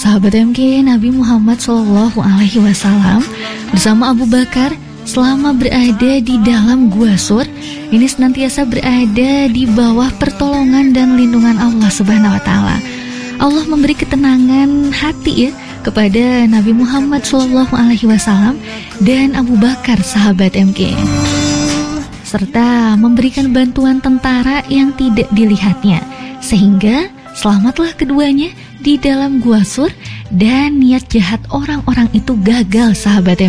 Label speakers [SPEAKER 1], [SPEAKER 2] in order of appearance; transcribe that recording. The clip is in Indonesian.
[SPEAKER 1] sahabat MK, Nabi Muhammad SAW bersama Abu Bakar selama berada di dalam Gua Sur ini senantiasa berada di bawah pertolongan dan lindungan Allah Subhanahu wa taala. Allah memberi ketenangan hati ya kepada Nabi Muhammad SAW dan Abu Bakar sahabat MK, serta memberikan bantuan tentara yang tidak dilihatnya, sehingga selamatlah keduanya di dalam Gua Sur dan niat jahat orang-orang itu gagal sahabat MK.